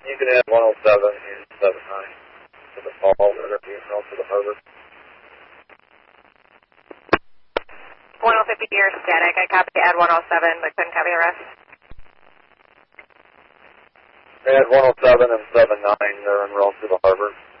You can add 107 and 79 to the fall, whatever you know, to the harbor. 1050, you're static. I copy add 107, but couldn't copy the rest. Add 107 and 79, they're en route to the harbor.